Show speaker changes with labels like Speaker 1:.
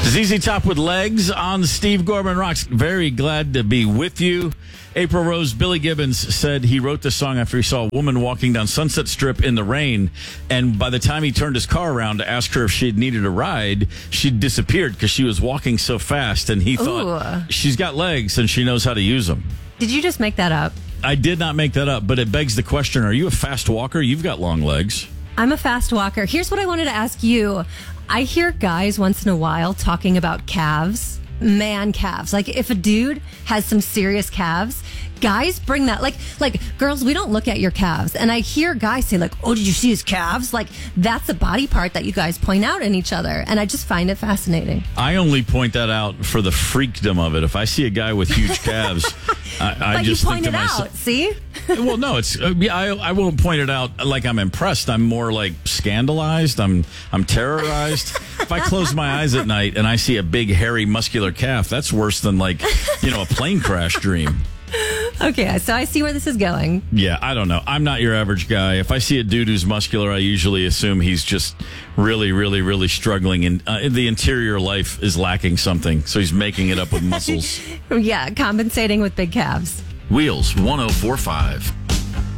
Speaker 1: ZZ Top with Legs on Steve Gorman Rocks. Very glad to be with you. April Rose, Billy Gibbons said he wrote this song after he saw a woman walking down Sunset Strip in the rain. And by the time he turned his car around to ask her if she needed a ride, she'd disappeared because she was walking so fast. And he thought, she's got legs and she knows how to use them.
Speaker 2: Did you just make that up?
Speaker 1: I did not make that up, but it begs the question, are you a fast walker? You've got long legs.
Speaker 2: I'm a fast walker. Here's what I wanted to ask you. I hear guys once in a while talking about calves, man calves. Like if a dude has some serious calves, guys bring that, like girls, we don't look at your calves. And I hear guys say like, oh, did you see his calves? Like that's a body part that you guys point out in each other. And I just find it fascinating.
Speaker 1: I only point that out for the freakdom of it. If I see a guy with huge calves, I
Speaker 2: but
Speaker 1: just
Speaker 2: you point
Speaker 1: think to
Speaker 2: it
Speaker 1: myself,
Speaker 2: out, see?
Speaker 1: Well, no, it's I won't point it out like I'm impressed. I'm more like scandalized. I'm terrorized. If I close my eyes at night and I see a big, hairy, muscular calf, that's worse than like, a plane crash dream.
Speaker 2: Okay, so I see where this is going.
Speaker 1: Yeah, I don't know. I'm not your average guy. If I see a dude who's muscular, I usually assume he's just really, really, really struggling, and the interior life is lacking something, so he's making it up with muscles.
Speaker 2: Yeah, compensating with big calves.
Speaker 1: Wheels 1045.